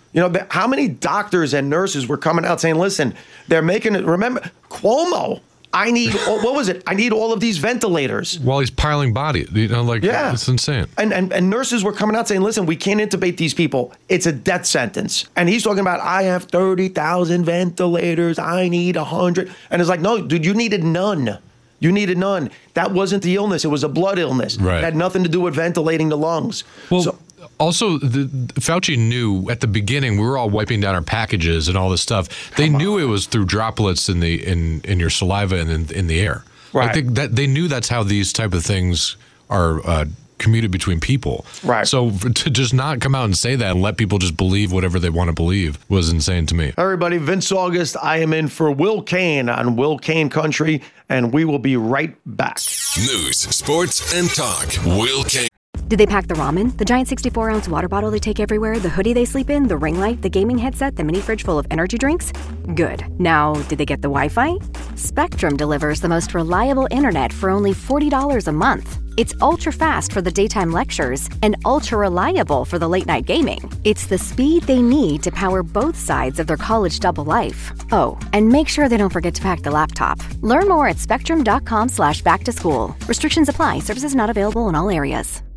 How many doctors and nurses were coming out saying, listen, they're making it. Remember, Cuomo, I need, what was it? I need all of these ventilators. While he's piling bodies, it's insane. And nurses were coming out saying, listen, we can't intubate these people. It's a death sentence. And he's talking about, I have 30,000 ventilators. I need 100. And it's like, no, dude, you needed none. You needed none. That wasn't the illness. It was a blood illness. Right. It had nothing to do with ventilating the lungs. Well, also, Fauci knew at the beginning we were all wiping down our packages and all this stuff. They knew it was through droplets in your saliva and in the air. Right. I think that they knew that's how these type of things are commuted between people. Right. So to just not come out and say that and let people just believe whatever they want to believe was insane to me. Everybody, Vince August, I am in for Will Kane on Will Kane Country, and we will be right back. News, sports, and talk. Will Kane. Did they pack the ramen, the giant 64-ounce water bottle they take everywhere, the hoodie they sleep in, the ring light, the gaming headset, the mini fridge full of energy drinks? Good. Now, did they get the Wi-Fi? Spectrum delivers the most reliable internet for only $40 a month. It's ultra-fast for the daytime lectures and ultra-reliable for the late-night gaming. It's the speed they need to power both sides of their college double life. Oh, and make sure they don't forget to pack the laptop. Learn more at spectrum.com/back-to-school. Restrictions apply. Services not available in all areas.